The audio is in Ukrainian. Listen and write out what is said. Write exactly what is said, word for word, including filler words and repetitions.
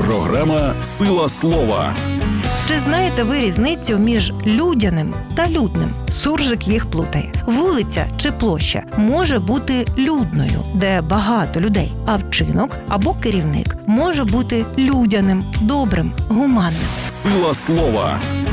Програма «Сила слова». Чи знаєте ви різницю між людяним та людним? Суржик їх плутає. Вулиця чи площа може бути людною, де багато людей, а вчинок або керівник може бути людяним, добрим, гуманним. «Сила слова».